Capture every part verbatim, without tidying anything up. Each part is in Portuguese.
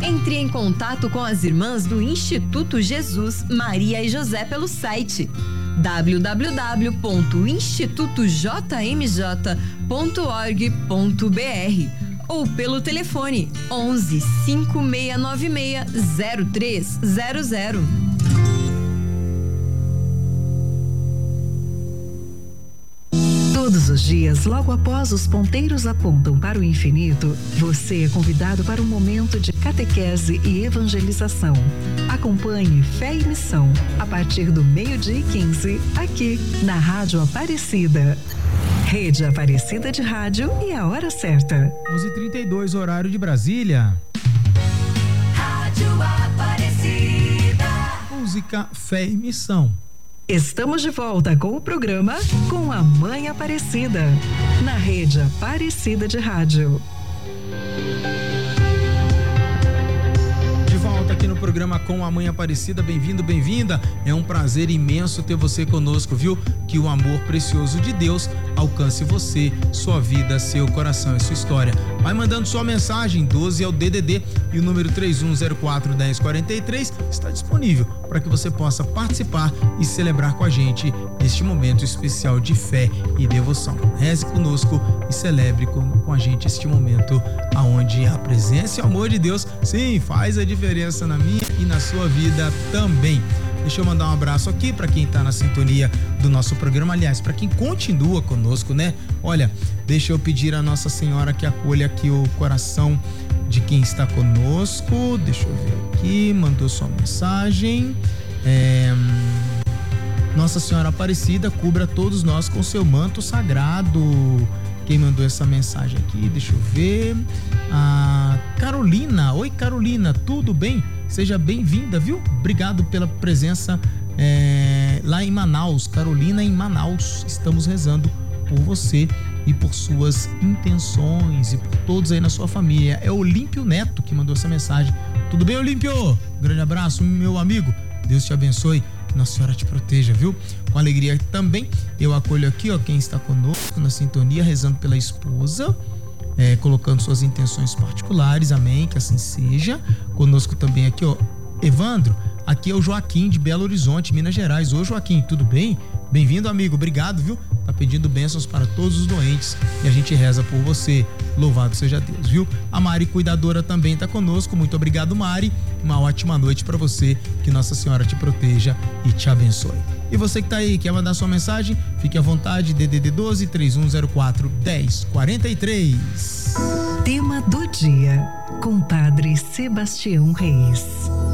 Entre em contato com as irmãs do Instituto Jesus, Maria e José pelo site w w w ponto instituto j m j ponto org ponto b r ou pelo telefone onze, cinco seis nove seis, zero três zero zero. Todos os dias, logo após os ponteiros apontam para o infinito, você é convidado para um momento de catequese e evangelização. Acompanhe Fé e Missão a partir do meio-dia e quinze, aqui na Rádio Aparecida. Rede Aparecida de Rádio e a hora certa. onze e trinta e dois, horário de Brasília. Rádio Aparecida. Música Fé e Missão. Estamos de volta com o programa Com a Mãe Aparecida, na Rede Aparecida de Rádio. De volta aqui no programa Com a Mãe Aparecida, bem-vindo, bem-vinda. É um prazer imenso ter você conosco, viu? Que o amor precioso de Deus alcance você, sua vida, seu coração e sua história. Vai mandando sua mensagem, doze é o D D D e o número três um zero quatro, um zero quatro três está disponível para que você possa participar e celebrar com a gente este momento especial de fé e devoção. Reze conosco e celebre com, com a gente este momento aonde a presença e o amor de Deus, sim, faz a diferença na minha e na sua vida também. Deixa eu mandar um abraço aqui para quem tá na sintonia do nosso programa, aliás, para quem continua conosco, né? Olha, deixa eu pedir a Nossa Senhora que acolha aqui o coração de quem está conosco. Deixa eu ver aqui, mandou sua mensagem. É... Nossa Senhora Aparecida, cubra todos nós com seu manto sagrado. Quem mandou essa mensagem aqui? Deixa eu ver. A Carolina. Oi, Carolina, tudo bem? Seja bem-vinda, viu? Obrigado pela presença é, lá em Manaus. Carolina, em Manaus. Estamos rezando por você e por suas intenções e por todos aí na sua família. É o Olímpio Neto que mandou essa mensagem. Tudo bem, Olímpio? Um grande abraço, meu amigo. Deus te abençoe. Que Nossa Senhora te proteja, viu? Com alegria também, eu acolho aqui, ó, quem está conosco na sintonia, rezando pela esposa, é, colocando suas intenções particulares, amém, que assim seja. Conosco também aqui, ó, Evandro, aqui é o Joaquim de Belo Horizonte, Minas Gerais. Ô, Joaquim, tudo bem? Bem-vindo, amigo, obrigado, viu? Tá pedindo bênçãos para todos os doentes e a gente reza por você. Louvado seja Deus, viu? A Mari Cuidadora também tá conosco. Muito obrigado, Mari. Uma ótima noite para você. Que Nossa Senhora te proteja e te abençoe. E você que tá aí, quer mandar sua mensagem? Fique à vontade. D D D doze, três um zero quatro, um zero quatro três. Tema do dia, com Padre Sebastião Reis.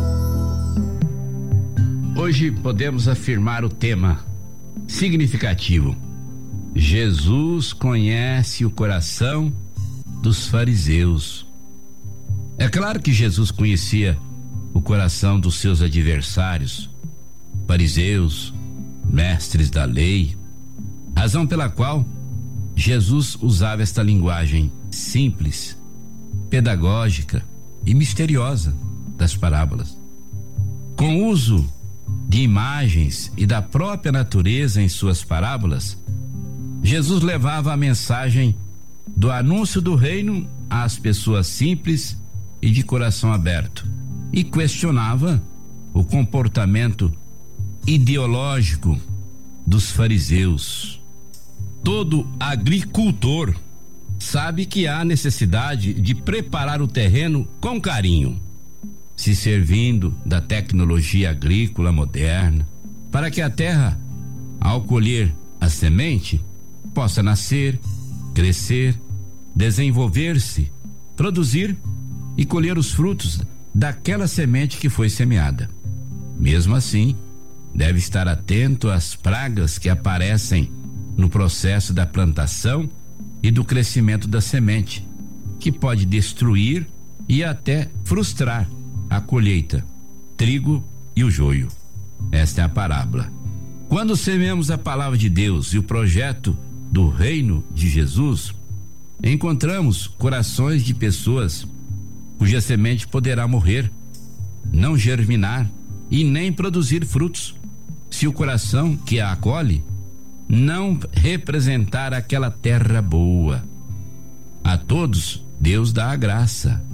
Hoje podemos afirmar o tema significativo. Jesus conhece o coração dos fariseus. É claro que Jesus conhecia o coração dos seus adversários, fariseus, mestres da lei, razão pela qual Jesus usava esta linguagem simples, pedagógica e misteriosa das parábolas. Com o uso de imagens e da própria natureza em suas parábolas, Jesus levava a mensagem do anúncio do reino às pessoas simples e de coração aberto e questionava o comportamento ideológico dos fariseus. Todo agricultor sabe que há necessidade de preparar o terreno com carinho, se servindo da tecnologia agrícola moderna, para que a terra, ao colher a semente, possa nascer, crescer, desenvolver-se, produzir e colher os frutos daquela semente que foi semeada. Mesmo assim, deve estar atento às pragas que aparecem no processo da plantação e do crescimento da semente, que pode destruir e até frustrar a colheita, trigo e o joio. Esta é a parábola. Quando semeamos a palavra de Deus e o projeto do reino de Jesus, encontramos corações de pessoas cuja semente poderá morrer, não germinar e nem produzir frutos, se o coração que a acolhe não representar aquela terra boa. A todos Deus dá a graça,